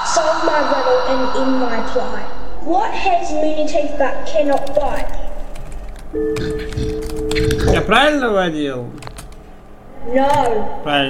Solve my riddle and end my plight. What has many teeth but cannot bite? Я правильно вводил? No. Правильно.